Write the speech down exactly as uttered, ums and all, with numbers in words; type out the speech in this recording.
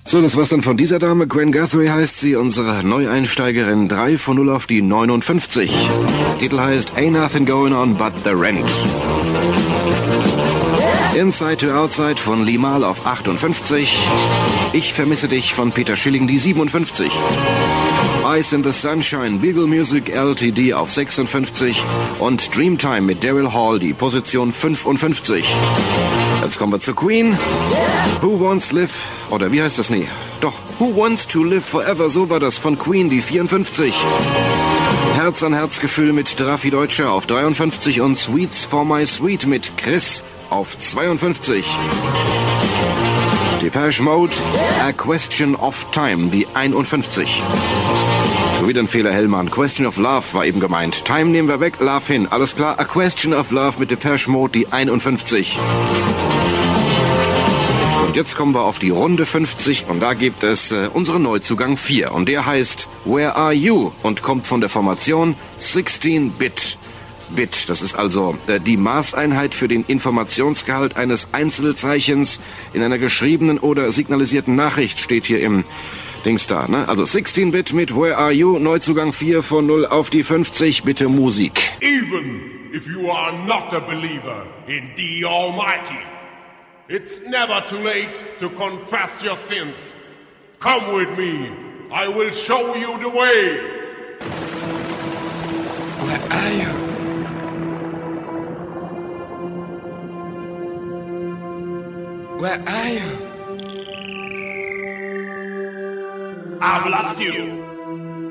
So, das war's dann von dieser Dame. Gwen Guthrie heißt sie, unsere Neueinsteigerin. drei von null auf die neunundfünfzig. Der Titel heißt Ain't Nothing Going On But The Rent. Inside to Outside von Limahl auf achtundfünfzig. Ich vermisse dich von Peter Schilling, die siebenundfünfzig. Ice in the Sunshine, Beagle Music L T D auf sechsundfünfzig. Und Dreamtime mit Daryl Hall, die Position fünfundfünfzig. Jetzt kommen wir zu Queen. Who Wants Live, oder wie heißt das? Nee, doch, Who Wants to Live Forever, so war das von Queen, die vierundfünfzig. Herz an Herz Gefühl mit Drafi Deutscher auf dreiundfünfzig und Sweets for My Sweet mit Chris auf zweiundfünfzig. Depeche Mode, A Question of Time, die einundfünfzig. Schon wieder ein Fehler, Hellmann. Question of Love war eben gemeint. Time nehmen wir weg, Love hin. Alles klar, A Question of Love mit Depeche Mode, die einundfünfzig. Und jetzt kommen wir auf die Runde fünfzig und da gibt es äh, unseren Neuzugang vier. Und der heißt Where Are You? Und kommt von der Formation sechzehn Bit. Bit, das ist also äh, die Maßeinheit für den Informationsgehalt eines Einzelzeichens in einer geschriebenen oder signalisierten Nachricht, steht hier im Dings da, ne? Also sechzehn Bit mit Where Are You? Neuzugang vier von null auf die fünfzig. Bitte Musik. Even if you are not a believer in the Almighty, it's never too late to confess your sins. Come with me. I will show you the way. Where are you? Where are you? I've lost you.